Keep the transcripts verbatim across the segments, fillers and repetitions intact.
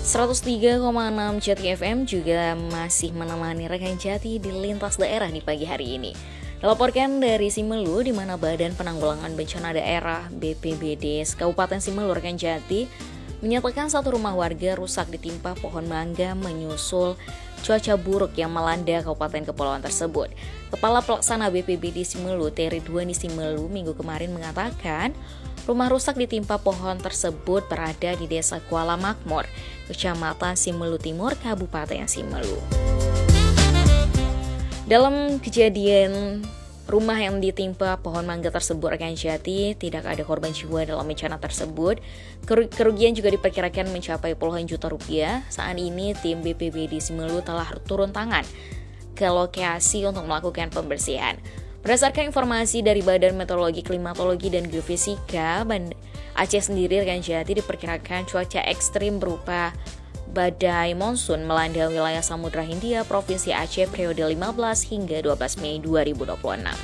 seratus tiga koma enam Jati F M juga masih menemani rekan Jati di lintas daerah di pagi hari ini. Dilaporkan dari Simelu, di mana Badan Penanggulangan Bencana Daerah B P B D Kabupaten Simelu, rekan Jati menyatakan satu rumah warga rusak ditimpa pohon mangga menyusul cuaca buruk yang melanda Kabupaten Kepulauan tersebut. Kepala Pelaksana B P B D Simelu, Teridwani Simelu, minggu kemarin mengatakan rumah rusak ditimpa pohon tersebut berada di Desa Kuala Makmur, Kecamatan Simelu Timur, Kabupaten Simelu. Dalam kejadian rumah yang ditimpa pohon mangga tersebut, rekan Jati, tidak ada korban jiwa dalam bencana tersebut. Kerugian juga diperkirakan mencapai puluhan juta rupiah. Saat ini tim B P B D Simelu telah turun tangan ke lokasi untuk melakukan pembersihan. Berdasarkan informasi dari Badan Meteorologi, Klimatologi, dan Geofisika Aceh sendiri, rekan Jati, diperkirakan cuaca ekstrim berupa badai monsun melanda wilayah Samudra Hindia, Provinsi Aceh periode lima belas hingga dua belas Mei dua ribu dua puluh enam.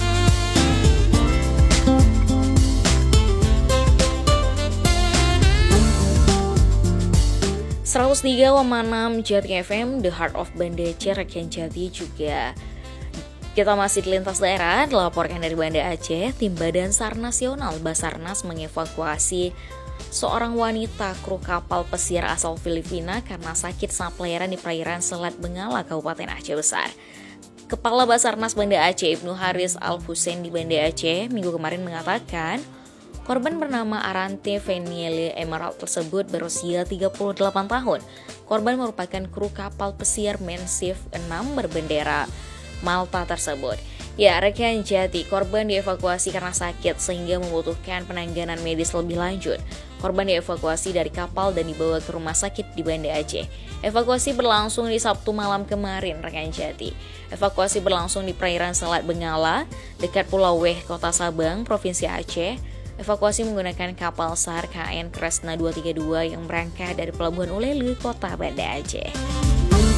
seratus tiga koma enam Jati F M, The Heart of Banda Aceh, rekan Jati, juga kita masih di lintas daerah. Dilaporkan dari Banda Aceh, tim Badan SAR Nasional Basarnas mengevakuasi seorang wanita kru kapal pesiar asal Filipina karena sakit saat pelayaran di perairan Selat Bengala, Kabupaten Aceh Besar. Kepala Basarnas Banda Aceh, Ibnu Haris Al-Husain di Banda Aceh, minggu kemarin mengatakan korban bernama Arante Veniele Emerald tersebut berusia tiga puluh delapan tahun. Korban merupakan kru kapal pesiar Mensif enam berbendera Malta tersebut. Ya, rekan Jati, korban dievakuasi karena sakit sehingga membutuhkan penanganan medis lebih lanjut. Korban dievakuasi dari kapal dan dibawa ke rumah sakit di Banda Aceh. Evakuasi berlangsung di Sabtu malam kemarin, rekan Jati. Evakuasi berlangsung di perairan Selat Bengala, dekat Pulau Weh, Kota Sabang, Provinsi Aceh. Evakuasi menggunakan kapal SAR K N Kresna dua tiga dua yang berangkat dari Pelabuhan Ulele, Kota Banda Aceh.